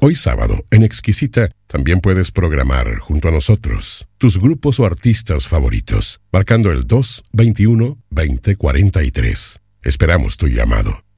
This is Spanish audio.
Hoy sábado, en Exquisita, también puedes programar junto a nosotros tus grupos o artistas favoritos, marcando el 221-2043. Esperamos tu llamado.